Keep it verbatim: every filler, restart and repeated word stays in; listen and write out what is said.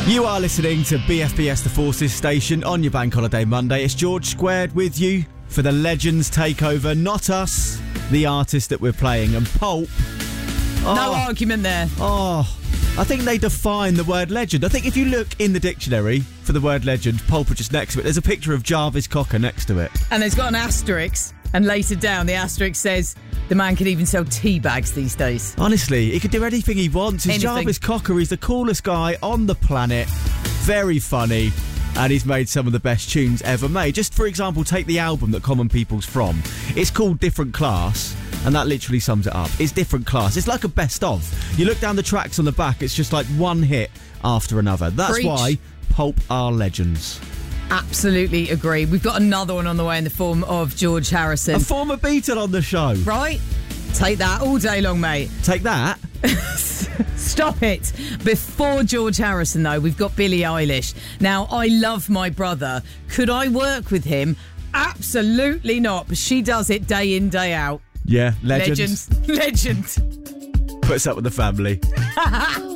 You are listening to B F B S The Forces station on your Bank Holiday Monday. It's George Squared with you for the Legends Takeover. Not us, the artist that we're playing. And Pulp... Oh, no argument there. Oh, I think they define the word legend. I think if you look in the dictionary for the word legend, Pulp are just next to it. There's a picture of Jarvis Cocker next to it. And there's got an asterisk. And later down, the asterisk says... The man can even sell tea bags these days. Honestly, he could do anything he wants. He's Jarvis Cocker. He's the coolest guy on the planet. Very funny. And he's made some of the best tunes ever made. Just for example, take the album that Common People's from. It's called Different Class. And that literally sums it up. It's Different Class. It's like a best of. You look down the tracks on the back, it's just like one hit after another. That's Preach. why Pulp are legends. Absolutely agree. We've got another one on the way in the form of George Harrison. A former Beatle on the show. Right? Take that all day long, mate. Take that? Stop it. Before George Harrison, though, we've got Billie Eilish. Now, I love my brother. Could I work with him? Absolutely not. But she does it day in, day out. Yeah, legends. Legend. Legend. Puts up with the family.